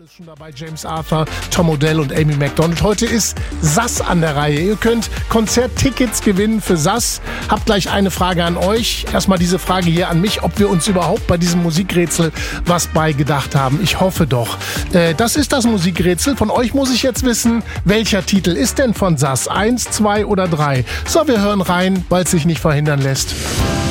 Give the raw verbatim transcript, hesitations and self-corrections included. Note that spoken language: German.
Alles schon dabei, James Arthur, Tom Odell und Amy Macdonald. Heute ist S A S an der Reihe. Ihr könnt Konzerttickets gewinnen für S A S. Habt gleich eine Frage an euch. Erstmal diese Frage hier an mich, ob wir uns überhaupt bei diesem Musikrätsel was beigedacht haben. Ich hoffe doch. Äh, das ist das Musikrätsel. Von euch muss ich jetzt wissen, welcher Titel ist denn von S A S? Eins, zwei oder drei? So, wir hören rein, weil es sich nicht verhindern lässt.